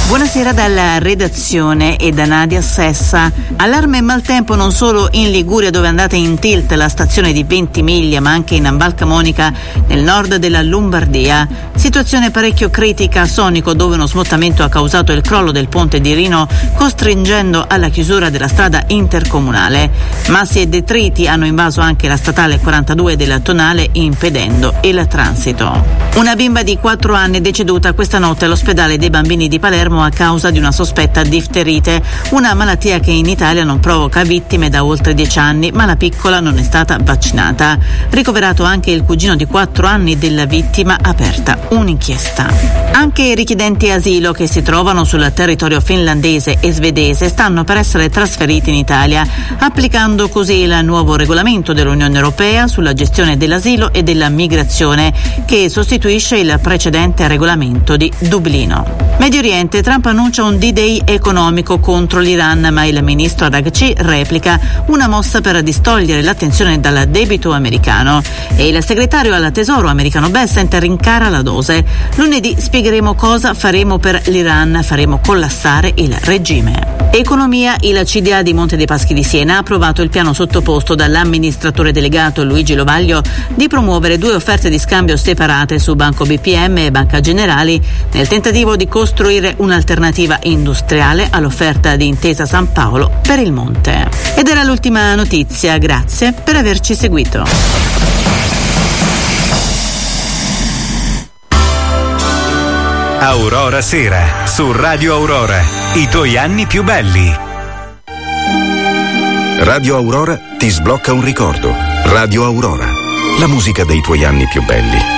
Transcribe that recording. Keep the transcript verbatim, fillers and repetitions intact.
Buonasera dalla redazione e da Nadia Sessa. Allarme e maltempo non solo in Liguria, dove è andata in tilt la stazione di Ventimiglia, ma anche in Val Camonica nel nord della Lombardia. Situazione parecchio critica a Sonico, dove uno smottamento ha causato il crollo del ponte di Rino, costringendo alla chiusura della strada intercomunale. Massi e detriti hanno invaso anche la statale quarantadue della Tonale, impedendo il transito. Una bimba di quattro anni è deceduta questa notte all'ospedale dei bambini di Palermo a causa di una sospetta difterite, una malattia che in Italia non provoca vittime da oltre dieci anni, ma la piccola non è stata vaccinata. Ricoverato anche il cugino di quattro anni della vittima, aperta un'inchiesta. Anche i richiedenti asilo che si trovano sul territorio finlandese e svedese stanno per essere trasferiti in Italia, applicando così il nuovo regolamento dell'Unione Europea sulla gestione dell'asilo e della migrazione, che sostituisce il precedente regolamento di Dublino. Medio Oriente, Trump annuncia un D-Day economico contro l'Iran, ma il ministro Araghchi replica una mossa per distogliere l'attenzione dal debito americano. E il segretario al Tesoro americano Bessent rincara la dose. Lunedì spiegheremo cosa faremo per l'Iran, faremo collassare il regime. Economia, il C D A di Monte dei Paschi di Siena ha approvato il piano sottoposto dall'amministratore delegato Luigi Lovaglio di promuovere due offerte di scambio separate su Banco B P M e Banca Generali nel tentativo di costruire un'alternativa industriale all'offerta di Intesa San Paolo per il Monte. Ed era l'ultima notizia, grazie per averci seguito. Aurora Sera su Radio Aurora, i tuoi anni più belli. Radio Aurora ti sblocca un ricordo. Radio Aurora, la musica dei tuoi anni più belli.